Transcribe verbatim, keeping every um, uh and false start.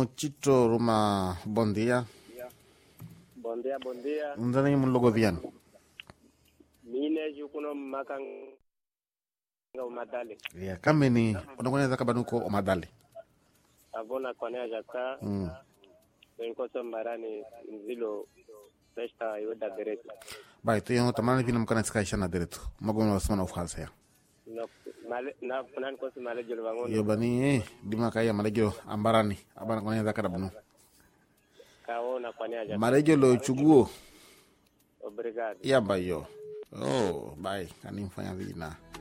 Muchito Ruma, bom dia. Bom dia, bom dia. Ndani mlogovian. Mine jukuno makang umadali. Ya kama ni unakwenda kabanuko umadali. Avona kwanea jaka. Mm. Nkoso marani nzilo pesta yoda direto. Bai, tu yung tamani vina mkana sikaisha na direto. Magono wasmana ufalsa ya. No male na punan koso male jolo bangono. Yo bani di makaya malejo ambarani abana kwanea zakada bunu. Kaona kwanea jaka. Malejo lo chuguo. Obrigado. Ya bayo. Oh, bai, kanimfanya vina.